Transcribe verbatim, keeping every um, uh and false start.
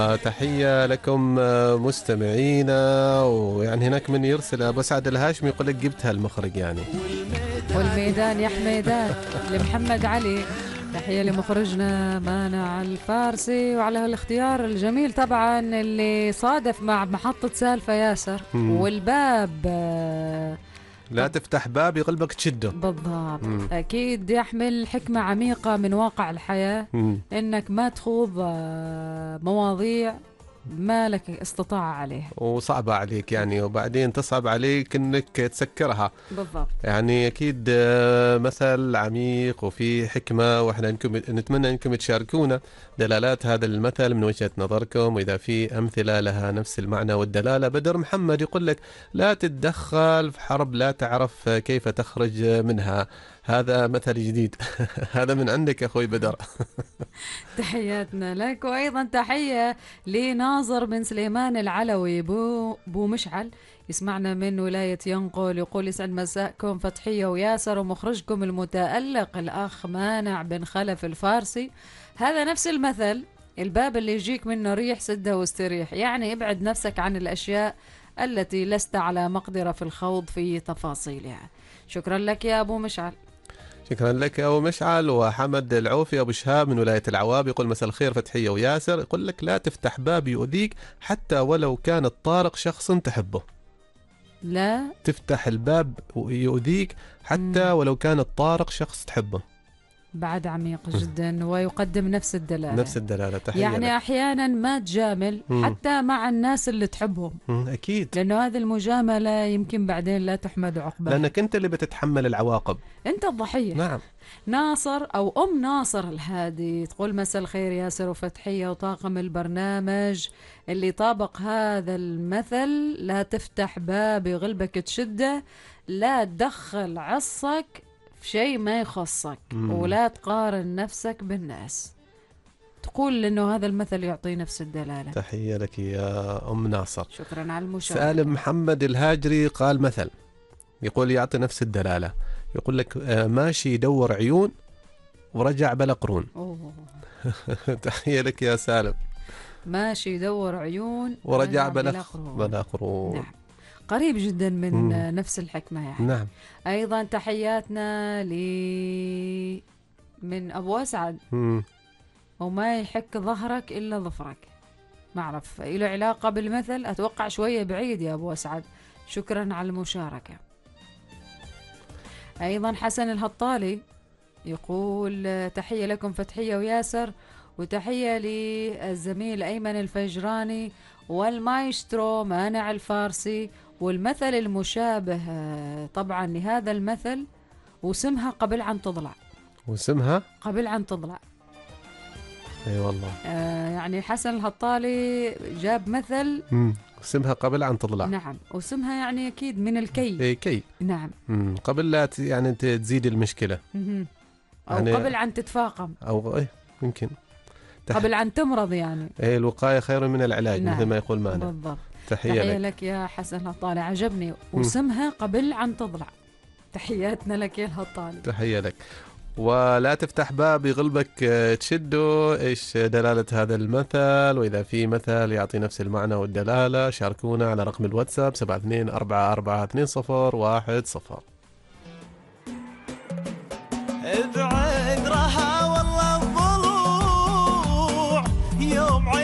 تحية لكم مستمعينا. ويعني هناك من يرسل أبو سعد الهاشمي يقول لك جبتها المخرج يعني. والميدان يا حميدان لمحمد علي. تحية لمخرجنا مانع الفارسي وعلى هالاختيار الجميل طبعا اللي صادف مع محطة سالفة ياسر. مم. والباب لا تفتح باب يغلبك تشده. بالضبط. مم. أكيد يحمل حكمة عميقة من واقع الحياة. مم. إنك ما تخوض مواضيع ما لك استطاعة عليها وصعبة عليك يعني، وبعدين تصعب عليك انك تسكرها. بالضبط. يعني اكيد مثل عميق وفي حكمة، واحنا انكم نتمنى انكم تشاركونا دلالات هذا المثل من وجهة نظركم، واذا في امثلة لها نفس المعنى والدلالة. بدر محمد يقول لك لا تتدخل في حرب لا تعرف كيف تخرج منها. هذا مثل جديد. هذا من عندك يا اخوي بدر. تحياتنا لك. وايضا تحيه لناظر بن سليمان العلوي بو بو مشعل، يسمعنا من ولايه ينقل. يقول يسعد مساءكم فتحيه وياسر ومخرجكم المتالق الاخ مانع بن خلف الفارسي. هذا نفس المثل، الباب اللي يجيك منه ريح سده واستريح، يعني ابعد نفسك عن الاشياء التي لست على مقدره في الخوض في تفاصيلها. شكرا لك يا ابو مشعل. شكرا لك يا أبو مشعل. وحمد العوفي أبو شهاب من ولاية العواب يقول مساء الخير فتحية وياسر. يقول لك لا تفتح باب يؤذيك حتى ولو كان الطارق شخص تحبه. لا تفتح الباب يؤذيك حتى مم. ولو كان الطارق شخص تحبه. بعد عميق جدا ويقدم نفس الدلالة. نفس الدلالة. تحية يعني لك. أحيانا ما تجامل مم. حتى مع الناس اللي تحبهم. مم. أكيد، لأنه هذه المجاملة يمكن بعدين لا تحمد عقبها، لأنك أنت اللي بتتحمل العواقب. أنت الضحية. نعم. ناصر أو أم ناصر الهادي تقول مساء الخير ياسر وفتحية وطاقم البرنامج اللي طابق هذا المثل. لا تفتح باب يغلبك تشده، لا تدخل عصك في شيء ما يخصك، مم. ولا تقارن نفسك بالناس. تقول إنه هذا المثل يعطي نفس الدلالة. تحية لك يا أم ناصر. شكرا على المشاركة. سالم محمد الهاجري قال مثل يقول يعطي نفس الدلالة. يقول لك ماشي يدور عيون ورجع بلا قرون. أوه. تحية لك يا سالم. ماشي يدور عيون ورجع بلا بلا قرون. بلا قرون. نعم، قريب جدا من مم. نفس الحكمة يعني. نعم. أيضا تحياتنا ل من أبو أسعد. مم. وما يحك ظهرك إلا ظفرك. ما أعرف له علاقة بالمثل، أتوقع شوية بعيد يا أبو أسعد. شكرا على المشاركة. أيضا حسن الهطالي يقول تحية لكم فتحية وياسر، وتحية للزميل أيمن الفجراني والمايسترو مانع الفارسي. والمثل المشابه طبعا لهذا المثل واسمها قبل عن تضلع. واسمها قبل عن تضلع. اي أيوة والله. آه يعني حسن الهطالي جاب مثل. مم. اسمها قبل عن تضلع. نعم، واسمها يعني أكيد من الكي. اي كي. نعم. مم. قبل لا ت... يعني تزيد المشكلة. مم. أو يعني قبل عن تتفاقم، او ايه يمكن تح... قبل عن تمرض يعني. ايه الوقاية خير من العلاج. نعم. مثل ما يقول مانع. بالضبط. تحية, تحية لك. لك يا حسن الهطالي، عجبني واسمها قبل عن تضلع. تحياتنا لك يا الهطالي. تحية لك. ولا تفتح باب يغلبك تشده. ايش دلالة هذا المثل؟ واذا في مثل يعطي نفس المعنى والدلالة شاركونا على رقم الواتساب سبعة اثنين أربعة أربعة اثنين صفر واحد صفر.